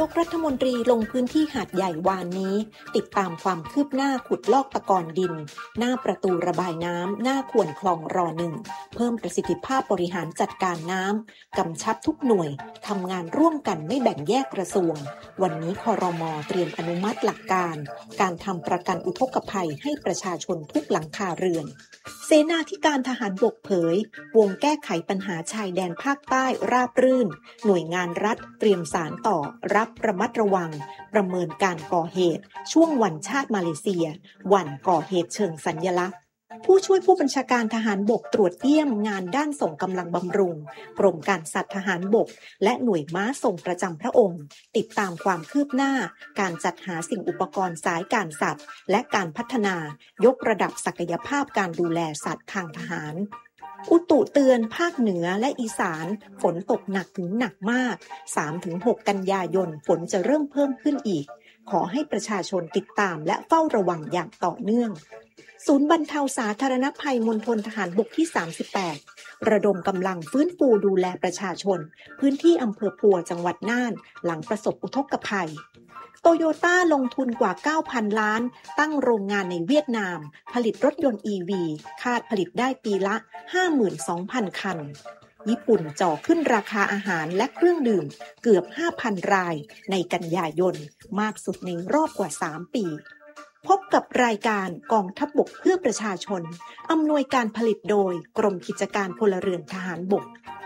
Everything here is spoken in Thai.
ายกรัฐมนตรีลงพื้นที่หาดใหญ่วานนี้ติดตามความคืบหน้าขุดลอกตะกอนดินหน้าประตูระบายน้ำหน้าขวนคลองร.1 เพิ่มประสิทธิภาพบริหารจัดการน้ำกำชับทุกหน่วยทำงานร่วมกันไม่แบ่งแยกกระทรวงวันนี้ครม.เตรียมอนุมัติหลักการทำประกันอุทกภัยให้ประชาชนทุกหลังคาเรือนเสนาธิการทหารบกเผยวงแก้ไขปัญหาชายแดนภาคใต้ราบรื่นหน่วยงานรัฐเตรียมสารต่อรับระมัดระวังประเมินการก่อเหตุช่วงวันชาติมาเลเซียวันก่อเหตุเชิงสัญลักษณ์ผู้ช่วยผู้บัญชาการทหารบกตรวจเยี่ยมงานด้านส่งกำลังบำรุงกรมการสัตว์ทหารบกและหน่วยม้าส่งประจำพระองค์ติดตามความคืบหน้าการจัดหาสิ่งอุปกรณ์สายการสัตว์และการพัฒนายกระดับศักยภาพการดูแลสัตว์ทางทหารอุตุเตือนภาคเหนือและอีสานฝนตกหนักถึงหนักมาก 3-6 กันยายนฝนจะเริ่มเพิ่มขึ้นอีกขอให้ประชาชนติดตามและเฝ้าระวังอย่างต่อเนื่องศูนย์บรรเทาสาธารณภัยมณฑลทหารบกที่ 38 ระดมกำลังฟื้นฟูดูแลประชาชนพื้นที่อำเภอปัวจังหวัดน่านหลังประสบอุทกภัยโตโยต้าลงทุนกว่า 9,000 ล้านตั้งโรงงานในเวียดนามผลิตรถยนต์ EV คาดผลิตได้ปีละ 52,000 คันญี่ปุ่นจ่อขึ้นราคาอาหารและเครื่องดื่มเกือบ 5,000 รายในกันยายนมากสุดในรอบกว่า 3 ปีพบกับรายการกองทัพบกเพื่อประชาชนอำนวยการผลิตโดยกรมกิจการพลเรือนทหารบก